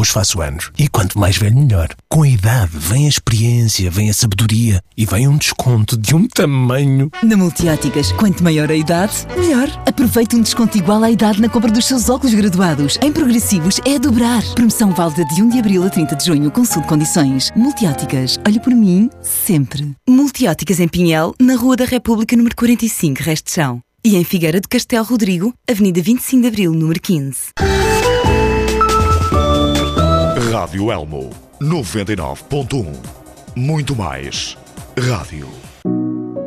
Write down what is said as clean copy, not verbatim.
hoje faço anos. E quanto mais velho, melhor. Com a idade vem a experiência, vem a sabedoria e vem um desconto de um tamanho. Na Multióticas, quanto maior a idade, melhor. Aproveite um desconto igual à idade na compra dos seus óculos graduados. Em progressivos é a dobrar. Promoção válida de 1 de abril a 30 de junho. Consulte condições. Multióticas. Olhe por mim, sempre. Multióticas em Pinhel, na Rua da República, número 45, Resto de Chão. E em Figueira do Castelo Rodrigo, Avenida 25 de Abril, número 15. Rádio Elmo 99.1. Muito mais rádio.